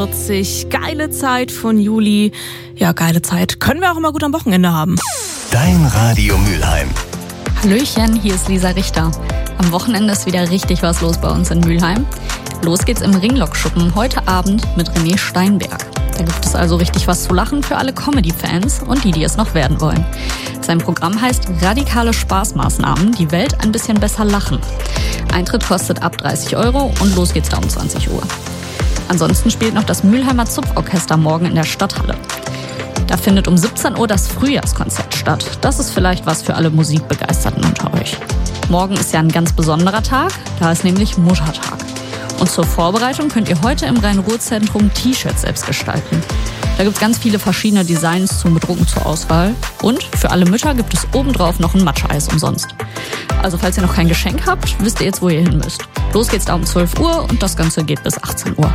Geile Zeit von Juli. Ja, geile Zeit. Können wir auch immer gut am Wochenende haben. Dein Radio Mülheim. Hallöchen, hier ist Lisa Richter. Am Wochenende ist wieder richtig was los bei uns in Mülheim. Los geht's im Ringlockschuppen heute Abend mit René Steinberg. Da gibt es also richtig was zu lachen für alle Comedy-Fans und die es noch werden wollen. Sein Programm heißt Radikale Spaßmaßnahmen, die Welt ein bisschen besser lachen. Eintritt kostet ab 30 € und los geht's da um 20 Uhr. Ansonsten spielt noch das Mülheimer Zupforchester morgen in der Stadthalle. Da findet um 17 Uhr das Frühjahrskonzert statt. Das ist vielleicht was für alle Musikbegeisterten unter euch. Morgen ist ja ein ganz besonderer Tag, da ist nämlich Muttertag. Und zur Vorbereitung könnt ihr heute im Rhein-Ruhr-Zentrum T-Shirts selbst gestalten. Da gibt es ganz viele verschiedene Designs zum Bedrucken zur Auswahl. Und für alle Mütter gibt es obendrauf noch ein Matcha-Eis umsonst. Also falls ihr noch kein Geschenk habt, wisst ihr jetzt, wo ihr hin müsst. Los geht's da um 12 Uhr und das Ganze geht bis 18 Uhr.